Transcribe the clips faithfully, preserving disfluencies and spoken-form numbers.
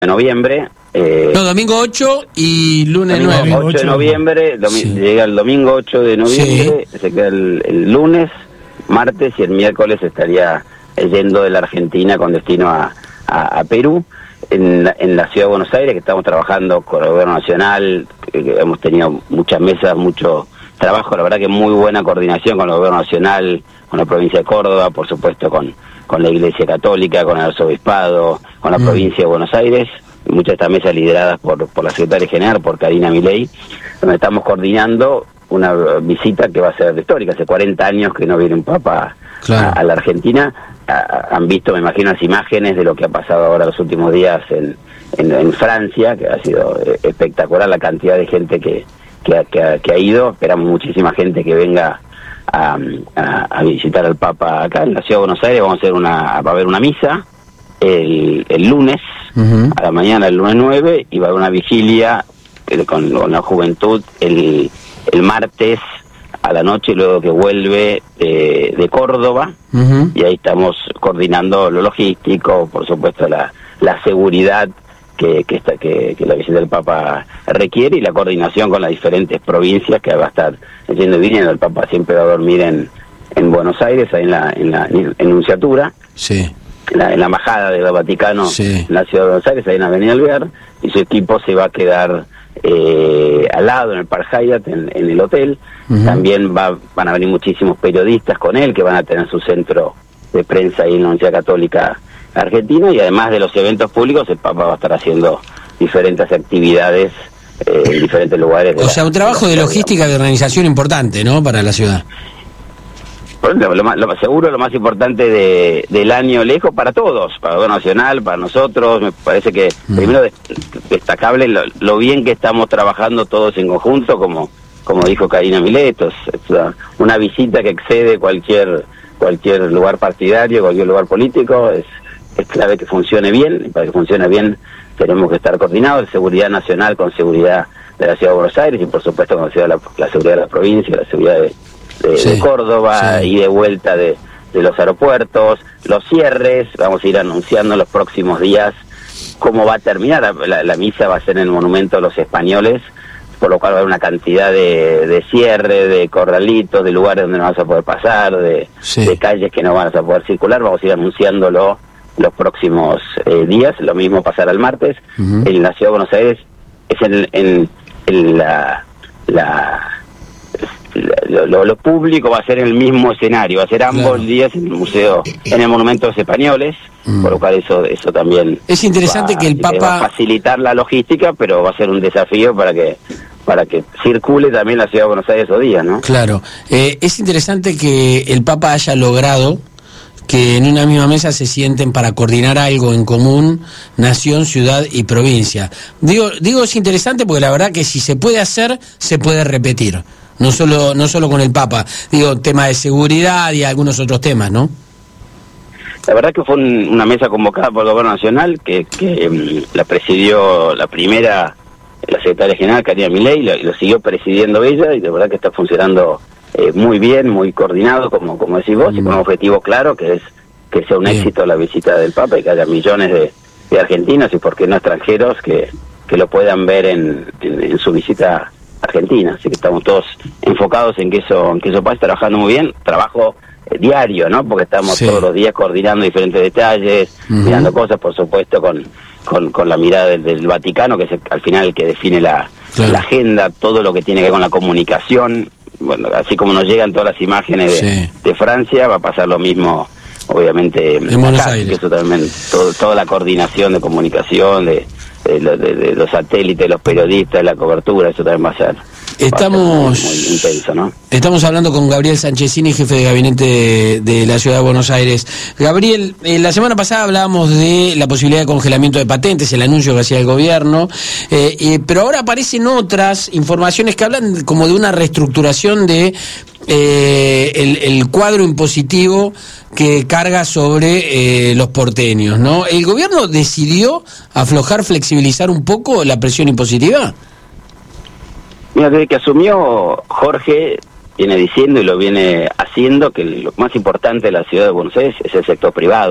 de noviembre. Eh, no, domingo ocho y lunes nueve. ocho de noviembre, domi- sí. Llega el domingo ocho de noviembre, sí. Se queda el, el lunes, martes y el miércoles estaría yendo de la Argentina con destino a, a, a Perú. En la, en la ciudad de Buenos Aires, que estamos trabajando con el gobierno nacional, que, que hemos tenido muchas mesas, mucho trabajo, la verdad que muy buena coordinación con el gobierno nacional, con la provincia de Córdoba, por supuesto con, con la Iglesia Católica, con el Arzobispado, con la mm. provincia de Buenos Aires, y muchas de estas mesas lideradas por, por la secretaria general, por Karina Milei, donde estamos coordinando una visita que va a ser histórica. Hace cuarenta años que no viene un papa claro. a, a la Argentina. A, han visto, me imagino, las imágenes de lo que ha pasado ahora los últimos días en, en, en Francia, que ha sido espectacular la cantidad de gente que, que, ha, que, ha, que ha ido. Esperamos muchísima gente que venga a, a, a visitar al Papa acá en la ciudad de Buenos Aires. Vamos a hacer una, va a haber una misa el, el lunes, uh-huh. a la mañana, el lunes nueve, y va a haber una vigilia con, con la juventud el, el martes a la noche, luego que vuelve de, de Córdoba, uh-huh. y ahí estamos coordinando lo logístico, por supuesto la, la seguridad que, que, está, que, que la visita del Papa requiere, y la coordinación con las diferentes provincias que va a estar yendo y viniendo. El Papa siempre va a dormir en, en Buenos Aires, ahí en la, en la enunciatura, sí. en, la, en la embajada del Vaticano, sí. en la ciudad de Buenos Aires, ahí en la Avenida Alvear, y su equipo se va a quedar Eh, al lado en el Park Hyatt, en, en el hotel. Uh-huh. También va, van a venir muchísimos periodistas con él, que van a tener su centro de prensa ahí en la Universidad Católica Argentina, y además de los eventos públicos, el Papa va a estar haciendo diferentes actividades eh, en diferentes lugares. O sea, un trabajo de logística, de organización importante, ¿no?, para la ciudad. Lo, lo, lo, seguro lo más importante de, del año lejos para todos, para el gobierno nacional, para nosotros. Me parece que mm. primero destacable lo, lo bien que estamos trabajando todos en conjunto, como como dijo Karina Milei. Esto es, es una, una visita que excede cualquier cualquier lugar partidario, cualquier lugar político. Es, es clave que funcione bien, y para que funcione bien tenemos que estar coordinados, seguridad nacional con seguridad de la ciudad de Buenos Aires, y por supuesto con la, la seguridad de la provincia, la seguridad de De, sí, de Córdoba, sí. y de vuelta de, de los aeropuertos, los cierres. Vamos a ir anunciando en los próximos días cómo va a terminar. La, la, la misa va a ser en el Monumento de los Españoles, por lo cual va a haber una cantidad de, de cierre, de corralitos, de lugares donde no vas a poder pasar, de, sí. de calles que no vas a poder circular. Vamos a ir anunciándolo los próximos eh, días. Lo mismo pasará el martes. Uh-huh. En la ciudad de Buenos Aires es en, en, en la... la Lo, lo, lo público va a ser en el mismo escenario, va a ser ambos claro. días en el museo, en el Monumento de los Españoles, mm. por lo cual eso eso también es interesante, va, que el Papa va a facilitar la logística, pero va a ser un desafío para que para que circule también la ciudad de Buenos Aires esos días, ¿no? Claro, eh, es interesante que el Papa haya logrado que en una misma mesa se sienten para coordinar algo en común, nación, ciudad y provincia. Digo, digo es interesante porque la verdad que si se puede hacer, se puede repetir. No solo no solo con el Papa, digo, tema de seguridad y algunos otros temas, ¿no? La verdad que fue un, una mesa convocada por el Gobierno Nacional, que, que um, la presidió la primera, la secretaria general, Karina Milei, y lo, y lo siguió presidiendo ella, y de verdad que está funcionando eh, muy bien, muy coordinado, como como decís vos, mm. y con un objetivo claro, que es que sea un bien. éxito la visita del Papa, y que haya millones de, de argentinos, y por qué no extranjeros, que, que lo puedan ver en, en, en su visita Argentina. Así que estamos todos enfocados en que eso en que eso pase, trabajando muy bien, trabajo eh, diario, ¿no? Porque estamos sí. todos los días coordinando diferentes detalles, uh-huh. mirando cosas, por supuesto, con con, con la mirada del, del Vaticano, que es el, al final el que define la, claro. la agenda, todo lo que tiene que ver con la comunicación. Bueno, así como nos llegan todas las imágenes de, sí. de Francia, va a pasar lo mismo, obviamente, en Buenos Aires. Que eso también, todo, toda la coordinación de comunicación, de De, de, de, de los satélites, los periodistas, la cobertura, eso también va a ser, estamos, va a ser muy, muy intenso, ¿no? Estamos hablando con Gabriel Sanchezini, jefe de gabinete de, de la Ciudad de Buenos Aires. Gabriel, eh, la semana pasada hablábamos de la posibilidad de congelamiento de patentes, el anuncio que hacía el gobierno, eh, eh, pero ahora aparecen otras informaciones que hablan como de una reestructuración de eh, el, el cuadro impositivo que carga sobre eh, los porteños, ¿no? ¿El gobierno decidió aflojar, flexibilizar un poco la presión impositiva? Mira, desde que asumió Jorge, viene diciendo y lo viene haciendo que lo más importante de la ciudad de Buenos Aires es el sector privado.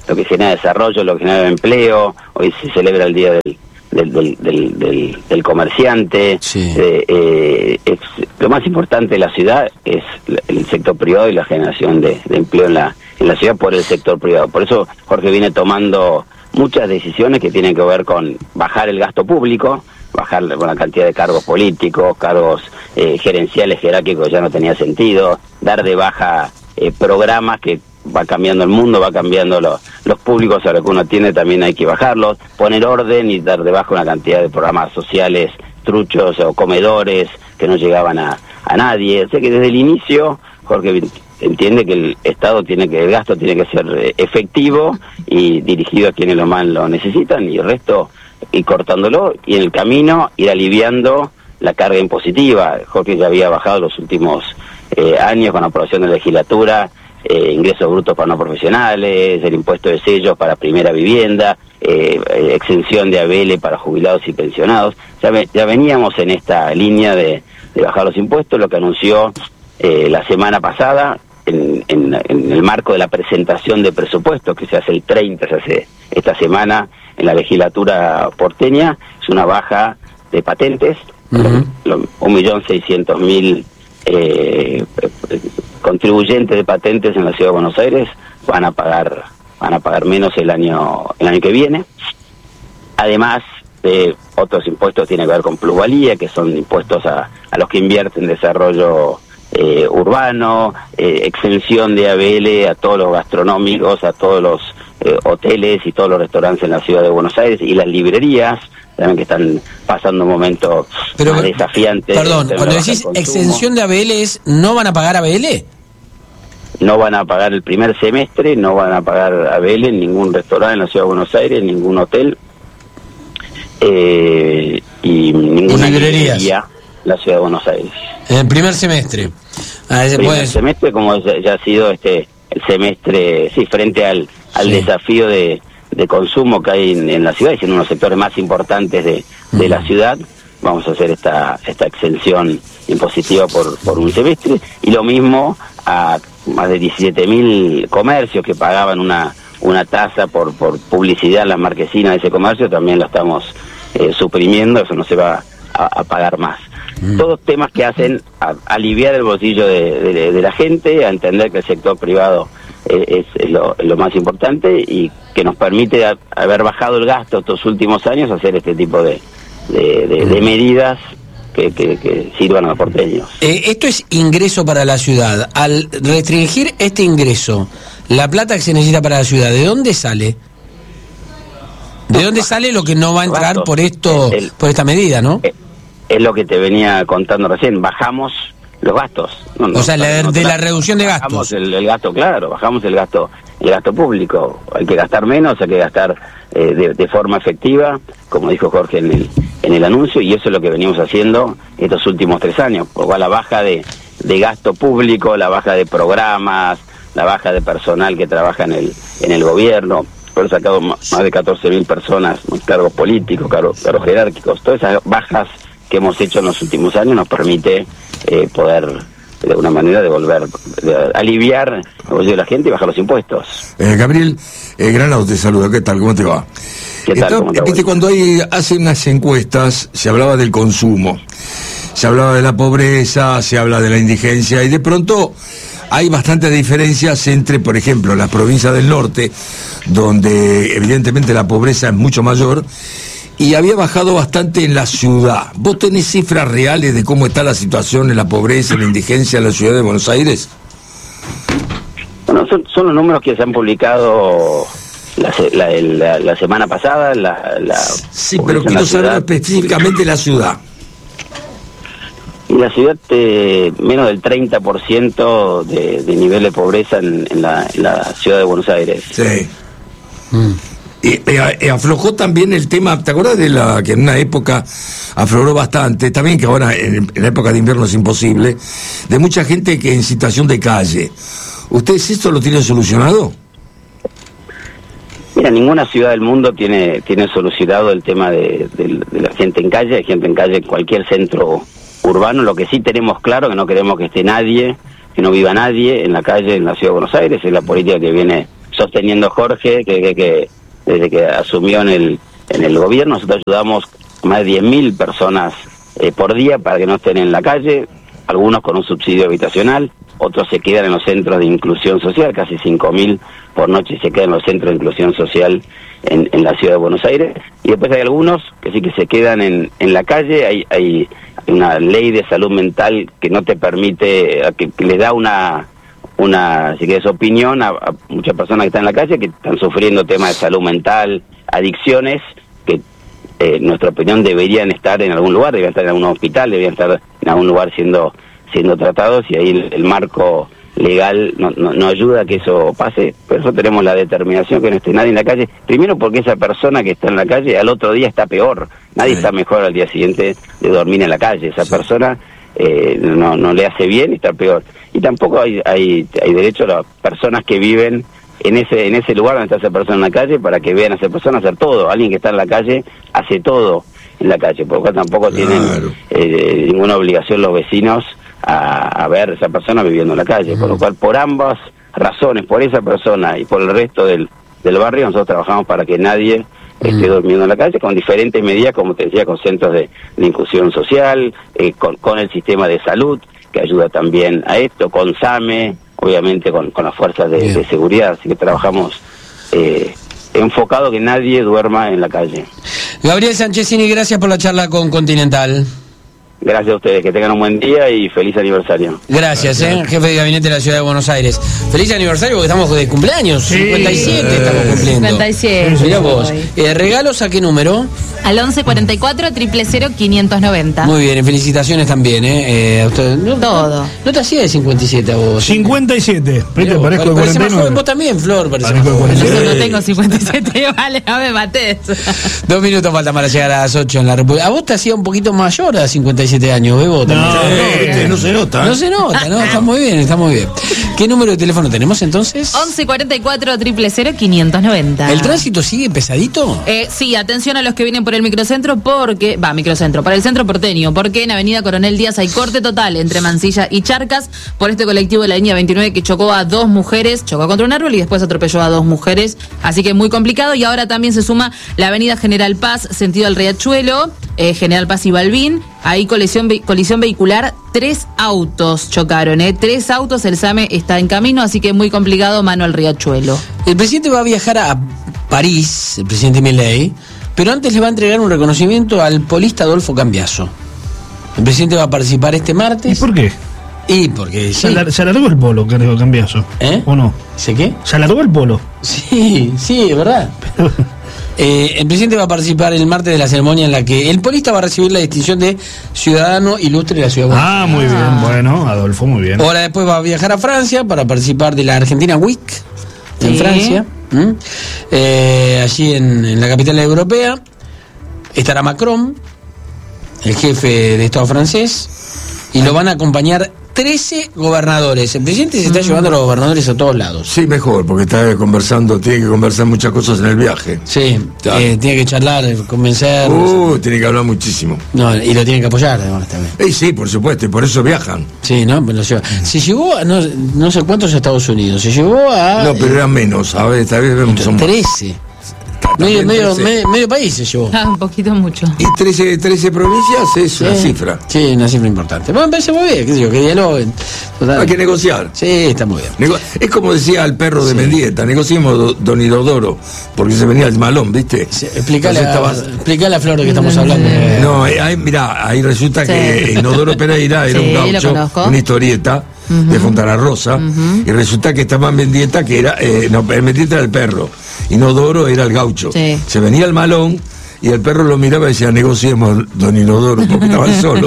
lo que genera desarrollo, lo que genera empleo. Hoy se celebra el Día del del, del, del, del, del comerciante. Sí. Eh, eh, es, lo más importante de la ciudad es el sector privado y la generación de, de empleo en la, en la ciudad por el sector privado. Por eso Jorge viene tomando muchas decisiones que tienen que ver con bajar el gasto público, bajar con la cantidad de cargos políticos, cargos eh, gerenciales, jerárquicos, ya no tenía sentido, dar de baja eh, programas que va cambiando el mundo, va cambiando lo, los públicos a lo que uno tiene, también hay que bajarlos, poner orden y dar de baja una cantidad de programas sociales truchos o comedores que no llegaban a, a nadie. O sea que desde el inicio Jorge entiende que el Estado tiene que, el gasto tiene que ser eh, efectivo y dirigido a quienes lo más lo necesitan, y el resto ir cortándolo, y en el camino ir aliviando la carga impositiva. Jorge ya había bajado los últimos eh, años con la aprobación de la legislatura eh, ingresos brutos para no profesionales, el impuesto de sellos para primera vivienda, eh, eh, exención de A B L para jubilados y pensionados. Ya, ve, ya veníamos en esta línea de, de bajar los impuestos, lo que anunció eh, la semana pasada en, en, en el marco de la presentación de presupuestos que se hace el treinta, se hace esta semana en la legislatura porteña, es una baja de patentes. Uh-huh. Un millón seiscientos mil eh, contribuyentes de patentes en la ciudad de Buenos Aires van a pagar van a pagar menos el año el año que viene. Además de otros impuestos, tiene que ver con plusvalía, que son impuestos a, a los que invierten en desarrollo eh, urbano, eh, exención de A B L a todos los gastronómicos, a todos los eh, hoteles y todos los restaurantes en la ciudad de Buenos Aires, y las librerías también, que están pasando un momento Pero, desafiante. Perdón, cuando decís exención de A B L, ¿es no van a pagar A B L? No van a pagar el primer semestre, no van a pagar A B L en ningún restaurante en la ciudad de Buenos Aires, en ningún hotel, eh, y ninguna librería en la ciudad de Buenos Aires. En el primer semestre. Ah, el primer puede... semestre, como ya, ya ha sido este el semestre, sí, frente al, al sí. desafío de, de consumo que hay en, en la ciudad, y siendo uno de los sectores más importantes de, de uh-huh. la ciudad, vamos a hacer esta esta exención impositiva por, por un semestre, y lo mismo a más de diecisiete mil comercios que pagaban una una tasa por por publicidad en las marquesinas de ese comercio, también lo estamos eh, suprimiendo, eso no se va a, a pagar más. Mm. Todos temas que hacen a, aliviar el bolsillo de, de, de la gente, a entender que el sector privado eh, es, es, lo, es lo más importante, y que nos permite a, haber bajado el gasto estos últimos años, hacer este tipo de, de, de, de medidas Que, que, que sirvan a los porteños. Eh, esto es ingreso para la ciudad. Al restringir este ingreso, la plata que se necesita para la ciudad, ¿de dónde sale? ¿De dónde sale lo que no va a entrar por esto, el, por esta medida, no? Es, es lo que te venía contando recién. Bajamos los gastos. No, no, o sea, la, no, de no, la reducción de gastos. Bajamos el, el gasto, claro. Bajamos el gasto, el gasto público. Hay que gastar menos, hay que gastar eh, de, de forma efectiva, como dijo Jorge en el en el anuncio, y eso es lo que venimos haciendo estos últimos tres años, por cual la baja de, de gasto público, la baja de programas, la baja de personal que trabaja en el en el gobierno, por eso sacado más de catorce mil personas, cargos políticos, cargos, cargos jerárquicos, todas esas bajas que hemos hecho en los últimos años nos permite eh, poder de alguna manera devolver, de aliviar el bolsillo de la gente y bajar los impuestos. Eh, Gabriel, eh, Granado te saluda, ¿qué tal? ¿Cómo te va? ¿Qué tal? Esto, viste, cuando hay, hacen unas encuestas, se hablaba del consumo, se hablaba de la pobreza, se habla de la indigencia, y de pronto hay bastantes diferencias entre, por ejemplo, las provincias del norte, donde evidentemente la pobreza es mucho mayor, y había bajado bastante en la ciudad. ¿Vos tenés cifras reales de cómo está la situación en la pobreza, en la indigencia en la ciudad de Buenos Aires? Bueno, son, son los números que se han publicado la, la, la, la semana pasada. La, la sí, pero quiero saber específicamente la ciudad. Y la ciudad, eh, menos del treinta por ciento de, de nivel de pobreza en, en, la, en la ciudad de Buenos Aires. Sí. Mm. Y, y aflojó también el tema, ¿te acuerdas de la que en una época afloró bastante, también que ahora en, en la época de invierno es imposible, de mucha gente que en situación de calle? ¿Ustedes esto lo tienen solucionado? Mira, ninguna ciudad del mundo tiene tiene solucionado el tema de, de, de la gente en calle, hay gente en calle en cualquier centro urbano. Lo que sí tenemos claro, que no queremos que esté nadie, que no viva nadie en la calle en la ciudad de Buenos Aires, es la política que viene sosteniendo Jorge, que, que, que desde que asumió en el en el gobierno, nosotros ayudamos a más de diez mil personas eh, por día para que no estén en la calle, algunos con un subsidio habitacional, otros se quedan en los centros de inclusión social, casi cinco mil por noche se quedan en los centros de inclusión social en, en la ciudad de Buenos Aires, y después hay algunos que sí que se quedan en, en la calle. Hay, hay una ley de salud mental que no te permite, que, que les da una, una si quieres, opinión a, a muchas personas que están en la calle, que están sufriendo temas de salud mental, adicciones, que eh, en nuestra opinión deberían estar en algún lugar, deberían estar en algún hospital, deberían estar en algún lugar siendo siendo tratados, y ahí el, el marco legal no, no, no ayuda a que eso pase. Por eso tenemos la determinación que no esté nadie en la calle, primero porque esa persona que está en la calle al otro día está peor, nadie sí. está mejor al día siguiente de dormir en la calle, esa sí. persona eh, no, no le hace bien y está peor, y tampoco hay, hay, hay derecho a las personas que viven en ese en ese lugar donde está esa persona en la calle, para que vean a esa persona hacer todo. Alguien que está en la calle hace todo en la calle, por lo cual tampoco claro. tienen eh, ninguna obligación los vecinos a, a ver a esa persona viviendo en la calle, uh-huh. por lo cual por ambas razones, por esa persona y por el resto del, del barrio, nosotros trabajamos para que nadie uh-huh. esté durmiendo en la calle, con diferentes medidas, como te decía, con centros de, de inclusión social, eh, con, con el sistema de salud, que ayuda también a esto, con SAME, obviamente con, con las fuerzas de, de seguridad, así que trabajamos eh, enfocado que nadie duerma en la calle. Gabriel Sanchezini, gracias por la charla con Continental. Gracias a ustedes, que tengan un buen día y feliz aniversario. Gracias, eh, jefe de gabinete de la Ciudad de Buenos Aires. Feliz aniversario porque estamos de cumpleaños, sí. cincuenta y siete eh. estamos cumpliendo. cincuenta y siete. Mirá vos. Eh, ¿Regalos a qué número? Al once cuarenta y cuatro, cero cero cero, quinientos noventa. Muy bien, felicitaciones también, ¿eh? eh usted, no, Todo. No, no te hacía de cincuenta y siete a vos. cincuenta y siete. Mirá, vos, parezco de cuarenta y nueve. Joven, vos también, Flor, parece más joven. Yo no tengo cincuenta y siete, vale, no me matés. Dos minutos faltan para llegar a las ocho en la República. A vos te hacía un poquito mayor a cincuenta y siete años, Bebo. No, no, no, no se nota. No se nota, no, está muy bien, está muy bien. ¿Qué número de teléfono tenemos entonces? once cuarenta y cuatro, cero cero cero, quinientos noventa. ¿El tránsito sigue pesadito? Eh, sí, atención a los que vienen por el microcentro, porque, va, microcentro, para el centro porteño, porque en Avenida Coronel Díaz hay corte total entre Mansilla y Charcas por este colectivo de la línea veintinueve que chocó a dos mujeres, chocó contra un árbol y después atropelló a dos mujeres, así que muy complicado. Y ahora también se suma la Avenida General Paz, sentido al Riachuelo, eh, General Paz y Balbín. Ahí colisión, colisión vehicular, tres autos chocaron, ¿eh? Tres autos, el SAME está en camino, así que muy complicado, mano al Riachuelo. El presidente va a viajar a París, el presidente Milei, pero antes le va a entregar un reconocimiento al polista Adolfo Cambiaso. El presidente va a participar este martes. ¿Y por qué? Y porque se, sí. alar- se alargó el polo, creo, Cambiaso. ¿Eh? ¿O no? ¿Se qué? Se alargó el polo. Sí, sí, es verdad. Eh, el presidente va a participar el martes de la ceremonia en la que el polista va a recibir la distinción de Ciudadano Ilustre de la Ciudad de Buenos Aires. Ah, muy bien, bueno, Adolfo, muy bien. Ahora después va a viajar a Francia para participar de la Argentina Week en Sí. Francia, ¿Mm? eh, allí en, en la capital europea. Estará Macron, el jefe de Estado francés, y lo van a acompañar trece gobernadores. El presidente se está mm. llevando a los gobernadores a todos lados. Sí, mejor, porque está conversando, tiene que conversar muchas cosas en el viaje. Sí, claro. eh, tiene que charlar, convencer. Uh, tiene que hablar muchísimo. No, y lo tienen que apoyar además también. Eh, sí, por supuesto, y por eso viajan. Sí, ¿no? Pues lo lleva. Se llevó a no, no sé cuántos a Estados Unidos, se llevó a... No, pero eran menos, a ver, esta vez vemos son trece. Medio, medio, medio, medio país se llevó. Ah, un poquito mucho. Y trece, trece provincias es Sí, una cifra. Sí, una cifra importante. Bueno, me parece muy bien, qué sé yo, que dialoguen. Total. Hay que negociar. Sí, está muy bien. Nego- es como decía el perro de Sí. Mendieta, negociemos do- Don Inodoro, porque se venía el malón, ¿viste? Sí, explícale, a, Entonces estaba- explícale a Flor de que estamos hablando. No, eh, ahí, mirá, ahí resulta Sí. que Inodoro Pereira era Sí, un lo gaucho, conozco. una historieta uh-huh. de Fontana Rosa, uh-huh. y resulta que estaba Mendieta, que era, eh, no, Mendieta era el perro, Inodoro era el gaucho. Sí. Se venía el malón, y el perro lo miraba y decía, negociemos, Don Inodoro, porque estaban solos.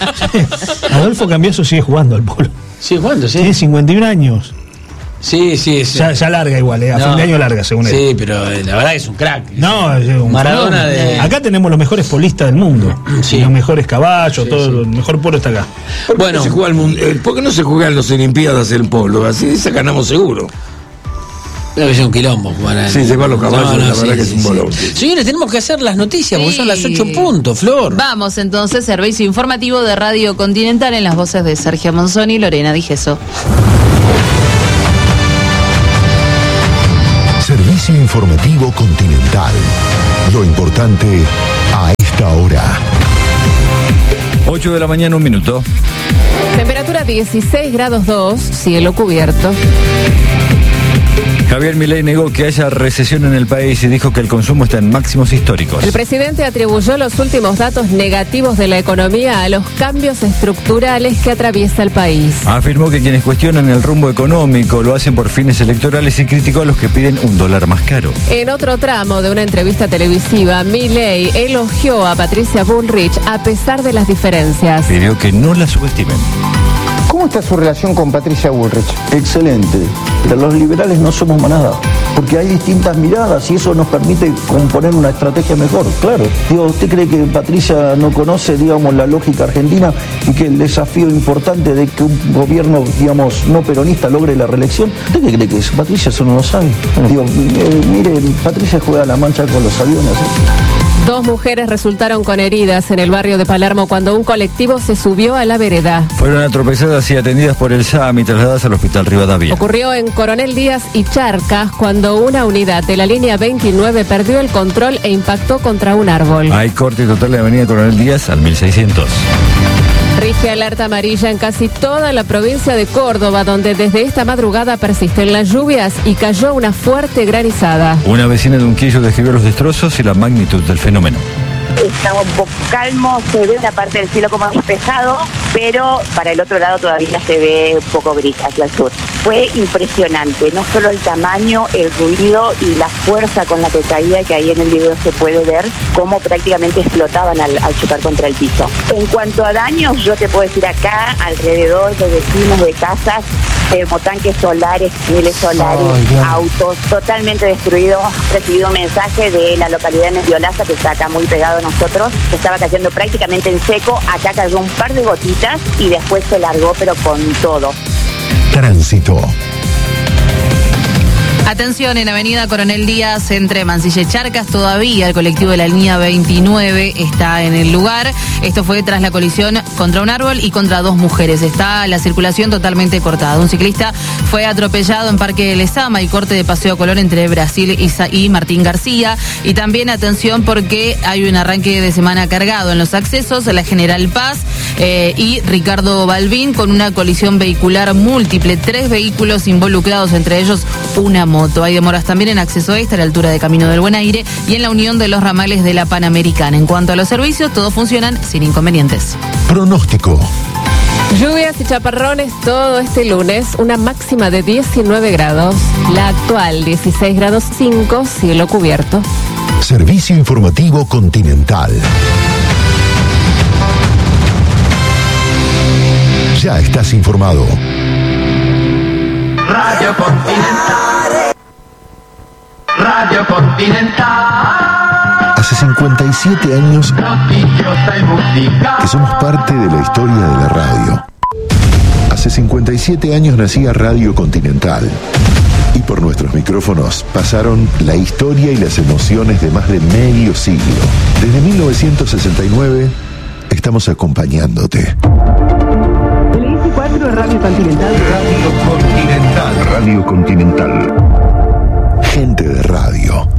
Adolfo Cambiaso sigue jugando al polo. Sí, ¿cuánto? Sí, Tiene cincuenta y un años. sí, sí. sí. Ya, ya larga igual, ¿eh? A No. fin de año larga, según él. Sí, pero eh, la verdad que es un crack. No, es un Maradona fenómeno. de- Acá tenemos los mejores polistas del mundo. Sí. Y los mejores caballos, Sí, todo, sí. el mejor polo está acá. ¿Por qué Bueno. no se juega el mun- eh, ¿por qué no se juegan los Olimpiadas el polo? Así esa ganamos seguro. Debe ser un quilombo jugar a- Sí, llevar los caballos, la verdad que es un bolón. Señores, tenemos que hacer las noticias, porque Sí. son las ocho puntos, Flor. Vamos entonces, servicio informativo de Radio Continental en las voces de Sergio Monzoni y Lorena Digeso. informativo Continental. Lo importante a esta hora. ocho de la mañana, un minuto. Temperatura dieciséis grados dos, cielo cubierto. Javier Milei negó que haya recesión en el país y dijo que el consumo está en máximos históricos. El presidente atribuyó los últimos datos negativos de la economía a los cambios estructurales que atraviesa el país. Afirmó que quienes cuestionan el rumbo económico lo hacen por fines electorales y criticó a los que piden un dólar más caro. En otro tramo de una entrevista televisiva, Milei elogió a Patricia Bullrich a pesar de las diferencias. Pidió que no la subestimen. ¿Cómo está su relación con Patricia Bullrich? Excelente, pero los liberales no somos manada, porque hay distintas miradas y eso nos permite componer una estrategia mejor, claro. Digo, ¿usted cree que Patricia no conoce, digamos, la lógica argentina y que el desafío importante de que un gobierno, digamos, no peronista logre la reelección? ¿Usted qué cree que es? Patricia eso no lo sabe. Digo, eh, mire, Patricia juega a la mancha con los aviones. ¿eh? Dos mujeres resultaron con heridas en el barrio de Palermo cuando un colectivo se subió a la vereda. Fueron atropelladas y atendidas por el S A M y trasladadas al hospital Rivadavia. Ocurrió en Coronel Díaz y Charcas cuando una unidad de la línea veintinueve perdió el control e impactó contra un árbol. Hay corte total de avenida Coronel Díaz al mil seiscientos. Rige alerta amarilla en casi toda la provincia de Córdoba, donde desde esta madrugada persisten las lluvias y cayó una fuerte granizada. Una vecina de Unquillo describió los destrozos y la magnitud del fenómeno. Está un poco calmo, se ve una parte del cielo como despejado, pero para el otro lado todavía se ve un poco gris hacia el sur. Fue impresionante, no solo el tamaño, el ruido y la fuerza con la que caía, que ahí en el video se puede ver cómo prácticamente explotaban al, al chocar contra el piso. En cuanto a daños, yo te puedo decir acá, alrededor de vecinos de casas, termotanques solares, paneles solares, oh, autos totalmente destruidos. He recibido un mensaje de la localidad de Mediolaza, que está acá muy pegado a nosotros, que estaba cayendo prácticamente en seco. Acá cayó un par de gotitas y después se largó, pero con todo. Tránsito. Atención, en Avenida Coronel Díaz, entre Mansilla y Charcas, todavía el colectivo de la línea veintinueve está en el lugar. Esto fue tras la colisión contra un árbol y contra dos mujeres. Está la circulación totalmente cortada. Un ciclista fue atropellado en Parque de Lezama y corte de Paseo Colón entre Brasil y Martín García. Y también atención porque hay un arranque de semana cargado en los accesos a la General Paz eh, y Ricardo Balbín con una colisión vehicular múltiple. Tres vehículos involucrados, entre ellos una moto. Hay demoras también en acceso a esta, a la altura de Camino del Buen Aire y en la unión de los ramales de la Panamericana. En cuanto a los servicios, todos funcionan sin inconvenientes. Pronóstico. Lluvias y chaparrones todo este lunes, una máxima de diecinueve grados, la actual dieciséis grados cinco, cielo cubierto. Servicio informativo Continental. Ya estás informado. Radio Continental. Radio Continental. Hace cincuenta y siete años que somos parte de la historia de la radio. Hace cincuenta y siete años nacía Radio Continental. Y por nuestros micrófonos pasaron la historia y las emociones de más de medio siglo. Desde mil novecientos sesenta y nueve estamos acompañándote. El veinticuatro de Radio Continental. Radio Continental. Radio Continental. Gente de radio.